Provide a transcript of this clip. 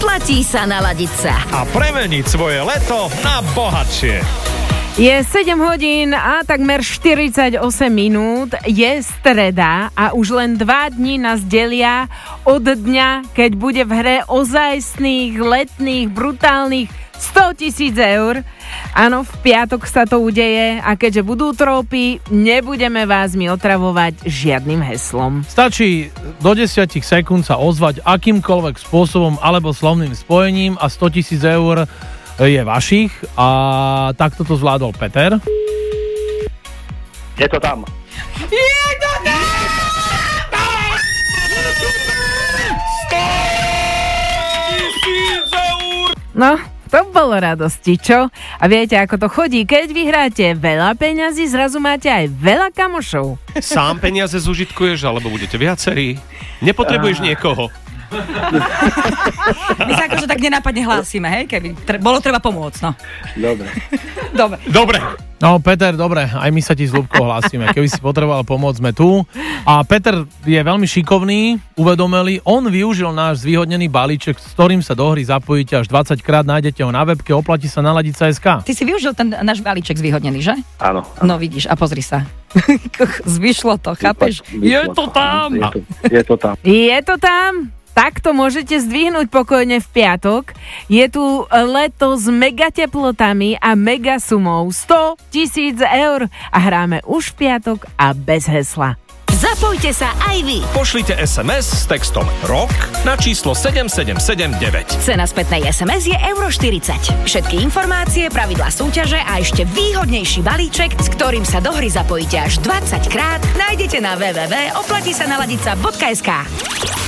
Oplatí sa naladiť sa. A premeniť svoje leto na bohatšie. Je 7 hodín a takmer 48 minút, je streda a už len 2 dní nás delia od dňa, keď bude v hre ozajstných, letných, brutálnych 100 000 eur. Áno, v piatok sa to udeje a keďže budú trópy, nebudeme vás my otravovať žiadnym heslom. Stačí do 10 sekúnd sa ozvať akýmkoľvek spôsobom alebo slovným spojením a 100 000 eur je vašich a takto to zvládol Peter. Je to tam. Je to tam! 100 000 eur! No, to bolo radosti, čo? A viete, ako to chodí, keď vyhráte veľa peňazí, zrazu máte aj veľa kamošov. Sám peniaze zužitkuješ, alebo budete viacerí? Nepotrebuješ niekoho? My sa akože tak nenápadne hlásime, hej? Keby bolo treba pomôcť, no. Dobre. No Peter, dobre, aj my sa ti s Ľubkou hlásime. Keby si potreboval pomôcť, sme tu. A Peter je veľmi šikovný, uvedomelý. On využil náš zvýhodnený balíček, s ktorým sa do hry zapojíte až 20 krát, nájdete ho na webke, oplatí sa naladiť sa SK. Ty si využil ten náš balíček zvýhodnený, že? Áno. No vidíš, a pozri sa. Zvyšlo to, chápeš? Je to tam! Je to tam. Je to tam? Takto môžete zdvihnúť pokojne v piatok. Je tu leto s mega teplotami a mega sumou 100 000 eur a hráme už v piatok a bez hesla. Zapojte sa aj vy. Pošlite SMS s textom ROK na číslo 7779. Cena spätnej SMS je €40. Všetky informácie, pravidlá súťaže a ešte výhodnejší balíček, s ktorým sa do hry zapojíte až 20 krát, nájdete na www.oplatisanaladica.sk.